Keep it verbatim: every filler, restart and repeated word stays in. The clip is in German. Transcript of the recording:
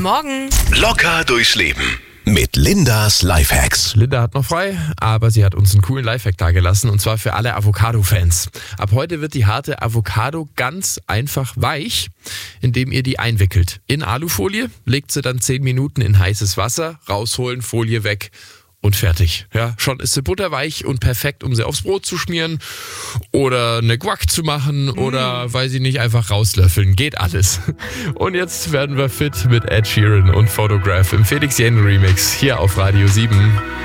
Morgen. Locker durchs Leben mit Lindas Lifehacks. Linda hat noch frei, aber sie hat uns einen coolen Lifehack dagelassen, und zwar für alle Avocado-Fans. Ab heute wird die harte Avocado ganz einfach weich, indem ihr die einwickelt. In Alufolie, legt sie dann zehn Minuten in heißes Wasser, rausholen, Folie weg und fertig. Ja, schon ist sie butterweich und perfekt, um sie aufs Brot zu schmieren oder eine Guac zu machen oder, weiß ich nicht, einfach rauslöffeln. Geht alles. Und jetzt werden wir fit mit Ed Sheeran und Photograph im Felix Jen Remix hier auf Radio sieben.